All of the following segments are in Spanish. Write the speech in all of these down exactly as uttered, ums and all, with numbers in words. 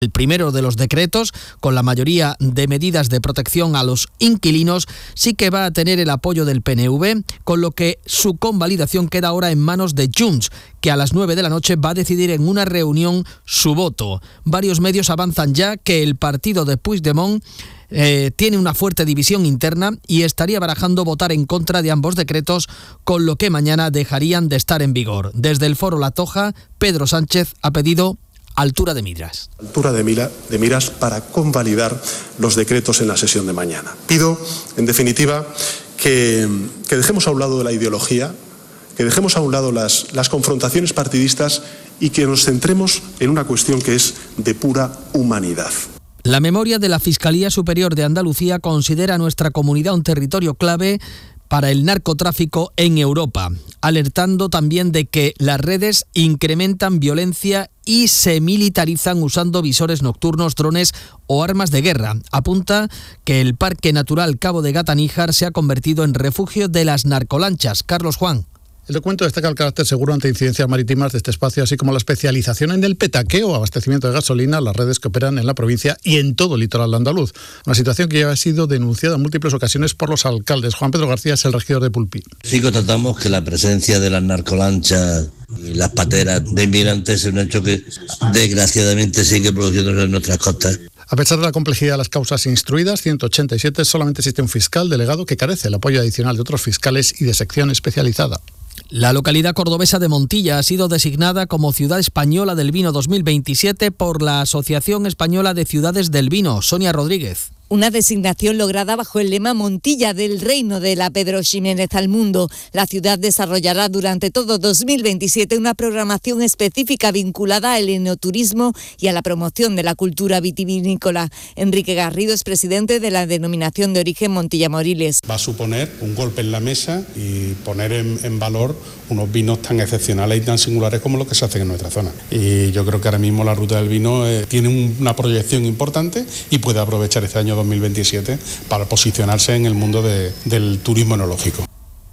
El primero de los decretos, con la mayoría de medidas de protección a los inquilinos, sí que va a tener el apoyo del P N V, con lo que su convalidación queda ahora en manos de Junts, que a las nueve de la noche va a decidir en una reunión su voto. Varios medios avanzan ya que el partido de Puigdemont eh, tiene una fuerte división interna y estaría barajando votar en contra de ambos decretos, con lo que mañana dejarían de estar en vigor. Desde el Foro La Toja, Pedro Sánchez ha pedido altura de miras. Altura de, mira, de miras para convalidar los decretos en la sesión de mañana. Pido, en definitiva, que, que dejemos a un lado la ideología, que dejemos a un lado las, las confrontaciones partidistas y que nos centremos en una cuestión que es de pura humanidad. La memoria de la Fiscalía Superior de Andalucía considera a nuestra comunidad un territorio clave para el narcotráfico en Europa, alertando también de que las redes incrementan violencia y se militarizan usando visores nocturnos, drones o armas de guerra. Apunta que el Parque Natural Cabo de Gata-Níjar se ha convertido en refugio de las narcolanchas. Carlos Juan. El documento destaca el carácter seguro ante incidencias marítimas de este espacio, así como la especialización en el petaqueo o abastecimiento de gasolina, las redes que operan en la provincia y en todo el litoral andaluz. Una situación que ya ha sido denunciada en múltiples ocasiones por los alcaldes. Juan Pedro García es el regidor de Pulpí. Sí constatamos que la presencia de las narcolanchas y las pateras de inmigrantes es un hecho que desgraciadamente sigue produciéndose en nuestras costas. A pesar de la complejidad de las causas instruidas, ciento ochenta y siete, solamente existe un fiscal delegado que carece del apoyo adicional de otros fiscales y de sección especializada. La localidad cordobesa de Montilla ha sido designada como Ciudad Española del Vino dos mil veintisiete por la Asociación Española de Ciudades del Vino. Sonia Rodríguez. Una designación lograda bajo el lema Montilla del Reino de la Pedro Ximénez al Mundo. La ciudad desarrollará durante todo dos mil veintisiete una programación específica vinculada al enoturismo y a la promoción de la cultura vitivinícola. Enrique Garrido es presidente de la denominación de origen Montilla Moriles. Va a suponer un golpe en la mesa y poner en, en valor unos vinos tan excepcionales y tan singulares como los que se hacen en nuestra zona. Y yo creo que ahora mismo la ruta del vino eh, tiene un, una proyección importante y puede aprovechar este año dos mil veintisiete para posicionarse en el mundo de, del turismo enológico.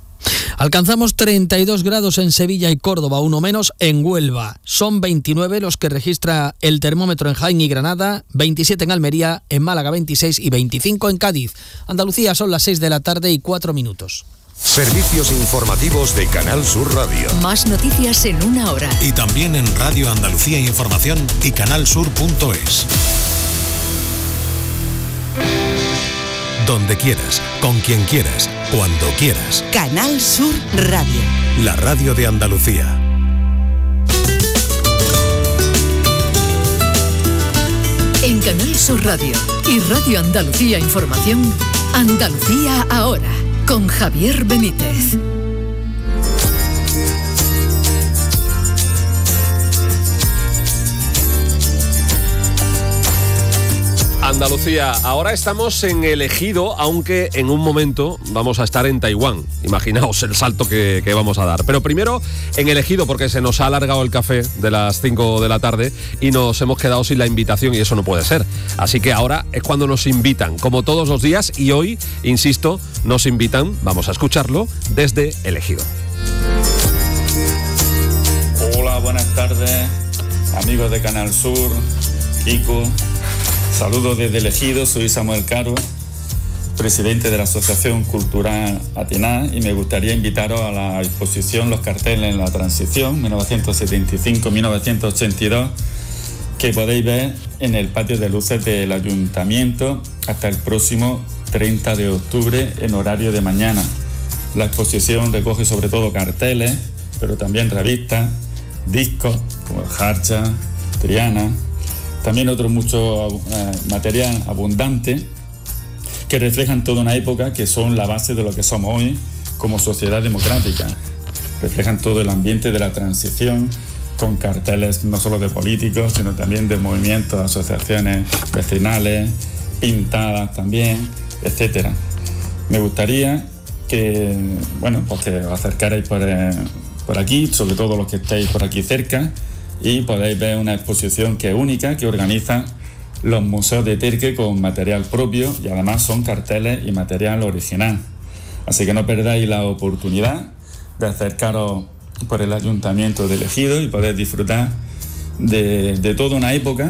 Alcanzamos treinta y dos grados en Sevilla y Córdoba, uno menos en Huelva. Son veintinueve los que registra el termómetro en Jaén y Granada, veintisiete en Almería, en Málaga veintiséis y veinticinco en Cádiz. Andalucía son las seis de la tarde y cuatro minutos. Servicios informativos de Canal Sur Radio. Más noticias en una hora. Y también en Radio Andalucía Información y canal sur punto es. Donde quieras, con quien quieras, cuando quieras. Canal Sur Radio. La radio de Andalucía. En Canal Sur Radio y Radio Andalucía Información, Andalucía ahora, con Javier Benítez. Andalucía, ahora estamos en el Ejido, aunque en un momento vamos a estar en Taiwán. Imaginaos el salto que, que vamos a dar. Pero primero en el Ejido, porque se nos ha alargado el café de las cinco de la tarde y nos hemos quedado sin la invitación y eso no puede ser. Así que ahora es cuando nos invitan, como todos los días, y hoy, insisto, nos invitan, vamos a escucharlo, desde el Ejido. Hola, buenas tardes, amigos de Canal Sur, Kiko. Saludos desde el Ejido, soy Samuel Caro, presidente de la Asociación Cultural Atená, y me gustaría invitaros a la exposición Los carteles en la transición, mil novecientos setenta y cinco a mil novecientos ochenta y dos, que podéis ver en el patio de luces del Ayuntamiento hasta el próximo treinta de octubre en horario de mañana. La exposición recoge sobre todo carteles, pero también revistas, discos como Harcha, Triana, también otro mucho eh, material abundante que reflejan toda una época, que son la base de lo que somos hoy como sociedad democrática. Reflejan todo el ambiente de la transición, con carteles no solo de políticos, sino también de movimientos, asociaciones vecinales, pintadas también, etcétera. Me gustaría que, bueno, pues que os acercarais por, eh, por aquí, sobre todo los que estéis por aquí cerca, y podéis ver una exposición que es única, que organiza los museos de Terque con material propio, y además son carteles y material original. Así que no perdáis la oportunidad de acercaros por el Ayuntamiento del Ejido y poder disfrutar de, de toda una época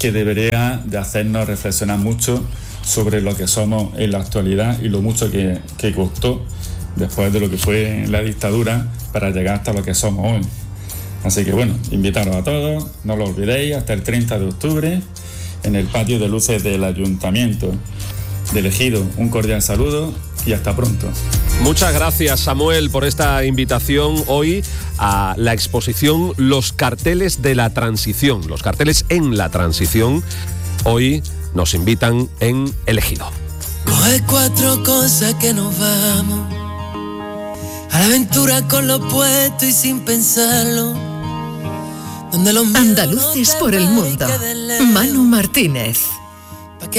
que debería de hacernos reflexionar mucho sobre lo que somos en la actualidad y lo mucho que, que costó después de lo que fue la dictadura para llegar hasta lo que somos hoy. Así que bueno, invitaros a todos, no lo olvidéis, hasta el treinta de octubre en el patio de luces del Ayuntamiento de Ejido. Un cordial saludo y hasta pronto. Muchas gracias, Samuel, por esta invitación hoy a la exposición Los carteles de la transición, los carteles en la transición. Hoy nos invitan en El Ejido. Coge cuatro cosas que nos vamos a la aventura con lo puesto y sin pensarlo. Donde los Andaluces por el mundo. Manu Martínez.